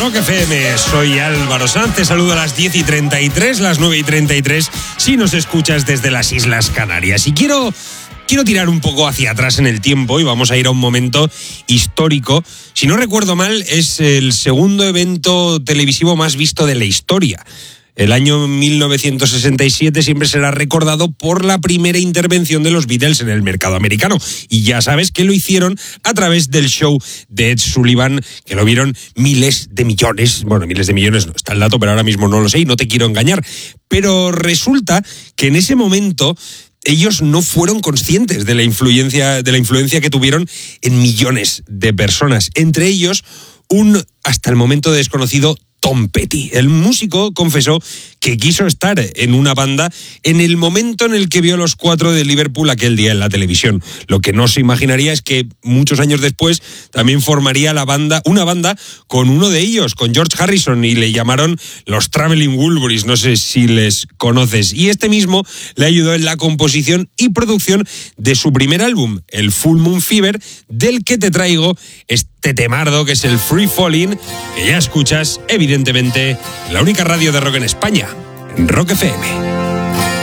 Rock FM, soy Álvaro Sanz, te saludo a las 10:33, las 9:33, si nos escuchas desde las Islas Canarias. Y quiero tirar un poco hacia atrás en el tiempo y vamos a ir a un momento histórico. Si no recuerdo mal, es el segundo evento televisivo más visto de la historia. El año 1967 siempre será recordado por la primera intervención de los Beatles en el mercado americano. Y ya sabes que lo hicieron a través del show de Ed Sullivan, que lo vieron miles de millones. Bueno, miles de millones no está el dato, pero ahora mismo no lo sé y no te quiero engañar. Pero resulta que en ese momento ellos no fueron conscientes de la influencia que tuvieron en millones de personas. Entre ellos, un hasta el momento desconocido Tom Petty. El músico confesó que quiso estar en una banda en el momento en el que vio a los Cuatro de Liverpool aquel día en la televisión. Lo que no se imaginaría es que muchos años después también formaría una banda con uno de ellos, con George Harrison, y le llamaron los Traveling Wilburys, no sé si les conoces. Y este mismo le ayudó en la composición y producción de su primer álbum, el Full Moon Fever, del que te traigo este temardo que es el Free Falling, que ya escuchas evidentemente en la única radio de rock en España, en Rock FM.